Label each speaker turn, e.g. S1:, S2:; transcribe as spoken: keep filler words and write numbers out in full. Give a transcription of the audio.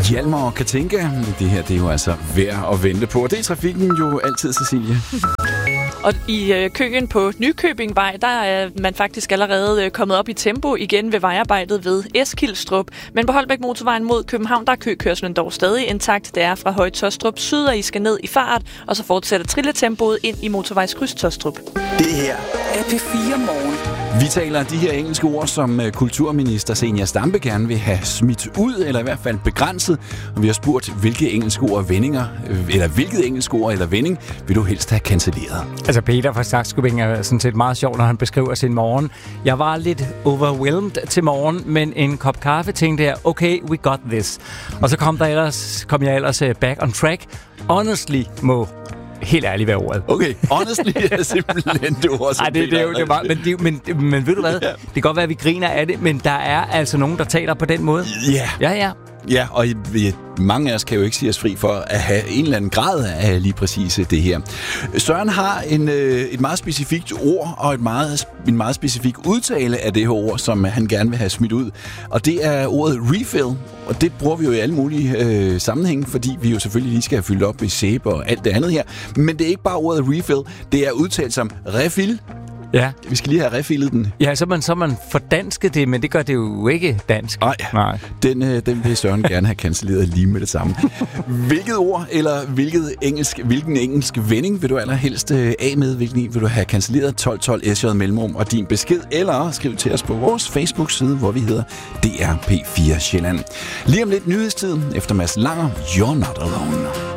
S1: Hjalmar og Katinka. Det her, det er jo altså værd at vente på. Og det er trafikken jo altid, Cecilie.
S2: Og i øh, køen på Nykøbingvej, der er man faktisk allerede øh, kommet op i tempo igen ved vejarbejdet ved Eskilstrup. Men på Holbæk Motorvejen mod København, der er køkørslen dog stadig intakt. Det er fra Høje Taastrup syd, og I skal ned i fart, og så fortsætter trilletempoet ind i motorvejskryds Taastrup.
S3: Det her er P fire Morgen.
S1: Vi taler de her engelske ord, som kulturminister Zenia Stampe gerne vil have smidt ud, eller i hvert fald begrænset. Og vi har spurgt, hvilke engelske ord og vendinger, eller hvilket engelske ord eller vending vil du helst have cancelleret?
S4: Altså Peter fra Saxkøbing er sådan set meget sjov, når han beskriver sin morgen. Jeg var lidt overwhelmed til morgen, men en kop kaffe tænkte jeg, okay, we got this. Og så kom, der ellers, kom jeg ellers back on track. Honestly må helt ærligt være ordet.
S1: Okay, honestly er simpelthen det ord, som
S4: Ej, det, det er jo det var, men, det, men, men ved du hvad? Det kan godt være, at vi griner af det, men der er altså nogen, der taler på den måde.
S1: Ja.
S4: Ja, ja.
S1: Ja, og mange af os kan jo ikke sige os fri for at have en eller anden grad af lige præcis det her. Søren har en, et meget specifikt ord og et meget, en meget specifik udtale af det her ord, som han gerne vil have smidt ud. Og det er ordet refill, og det bruger vi jo i alle mulige øh, sammenhænge, fordi vi jo selvfølgelig lige skal have fyldt op i sæbe og alt det andet her. Men det er ikke bare ordet refill, det er udtalt som refill.
S4: Ja.
S1: Vi skal lige have refillet den.
S4: Ja, så man, så man fordansket det, men det gør det jo ikke dansk.
S1: Nej, Nej. Den, øh, den vil Søren gerne have cancelleret lige med det samme. Hvilket ord eller hvilket engelsk, hvilken engelsk vending vil du allerhelst øh, af med? Hvilken en vil du have cancelleret? tolv tolv S J mellemrum og din besked, eller skriv til os på vores Facebook-side, hvor vi hedder D R P fire Sjælland. Lige om lidt nyhedstiden efter Mads Langer, You're Not Alone.